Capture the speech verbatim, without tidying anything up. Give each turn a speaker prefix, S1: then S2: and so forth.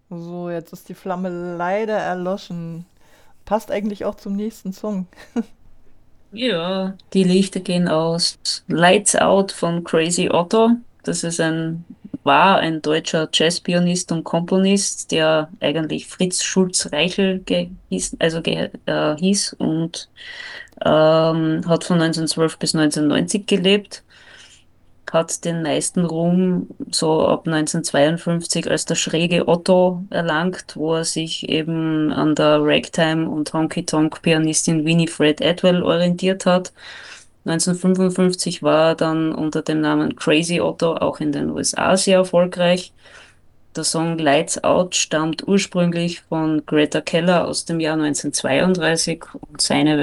S1: So, jetzt ist die Flamme leider erloschen. Passt eigentlich auch zum nächsten Song.
S2: Ja, die Lichter gehen aus. Lights Out von Crazy Otto. Das ist ein, war ein deutscher Jazzpianist und Komponist, der eigentlich Fritz Schulz-Reichel ge- hieß, also ge äh, hieß und ähm, hat von neunzehnhundertzwölf bis neunzehnhundertneunzig gelebt, hat den meisten Ruhm so ab neunzehnhundertzweiundfünfzig als der schräge Otto erlangt, wo er sich eben an der Ragtime- und Honky-Tonk-Pianistin Winifred Atwell orientiert hat. neunzehnhundertfünfundfünfzig war er dann unter dem Namen Crazy Otto auch in den U S A sehr erfolgreich. Der Song Lights Out stammt ursprünglich von Greta Keller aus dem Jahr neunzehnhundertzweiunddreißig und seine